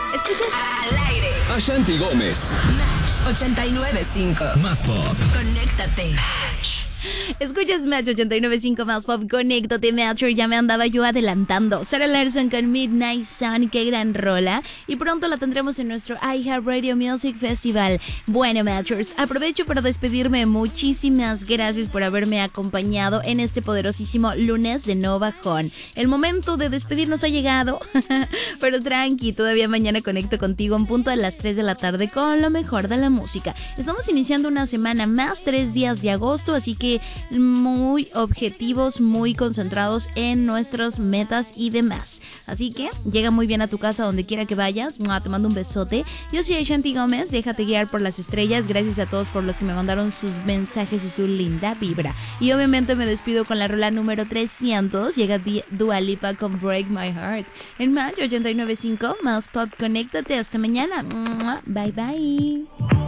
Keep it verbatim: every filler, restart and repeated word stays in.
Escuchas Al aire. Ashanti Gómez. Match ochenta y nueve punto cinco. Más pop. Conéctate. Escuchas Match ochenta y nueve punto cinco Más Pop, conéctate Match, ya me andaba yo adelantando. Sarah Larson con Midnight Sun, qué gran rola. Y pronto la tendremos en nuestro iHeartRadio Music Festival. Bueno Matchers, aprovecho para despedirme. Muchísimas gracias por haberme acompañado en este poderosísimo lunes de No Bajón. El momento de despedirnos ha llegado, pero tranqui, todavía mañana conecto contigo en punto a las tres de la tarde con lo mejor de la música. Estamos iniciando una semana más, tres días de agosto, así que muy objetivos, muy concentrados en nuestras metas y demás. Así que llega muy bien a tu casa donde quiera que vayas. Te mando un besote. Yo soy Ashanti Gómez, déjate guiar por las estrellas. Gracias a todos por los que me mandaron sus mensajes y su linda vibra. Y obviamente me despido con la rola número trescientos. Llega Dua Lipa con Break My Heart en Match ochenta y nueve punto cinco Más Pop, conéctate. Hasta mañana. Bye bye.